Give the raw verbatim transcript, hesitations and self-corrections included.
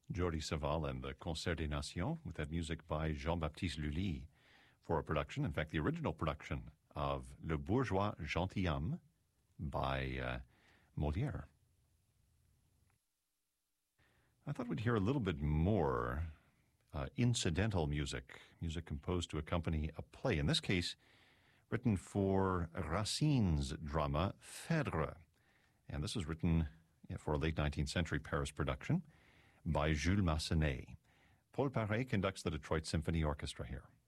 Jordi Savall and the Concert des Nations, with that music by Jean-Baptiste Lully for a production, in fact, the original production of Le Bourgeois Gentilhomme by uh, Molière. I thought we'd hear a little bit more uh, incidental music, music composed to accompany a play, in this case written for Racine's drama Phèdre. And this was written for a late nineteenth century Paris production by Jules Massenet. Paul Paré conducts the Detroit Symphony Orchestra here.